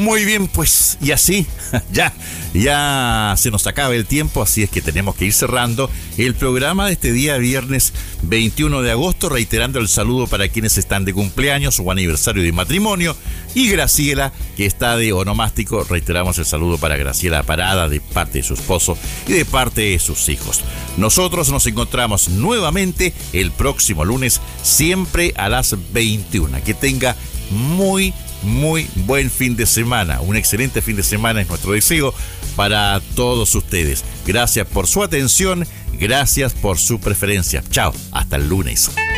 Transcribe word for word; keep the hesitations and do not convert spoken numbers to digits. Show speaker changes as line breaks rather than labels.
Muy bien, pues, y así, ya, ya se nos acaba el tiempo, así es que tenemos que ir cerrando el programa de este día, viernes veintiuno de agosto, reiterando el saludo para quienes están de cumpleaños o aniversario de matrimonio, y Graciela, que está de onomástico, reiteramos el saludo para Graciela Parada, de parte de su esposo y de parte de sus hijos. Nosotros nos encontramos nuevamente el próximo lunes, siempre a las veintiuna. Que tenga muy Muy buen fin de semana, un excelente fin de semana es nuestro deseo para todos ustedes. Gracias por su atención, gracias por su preferencia. Chao, hasta el lunes.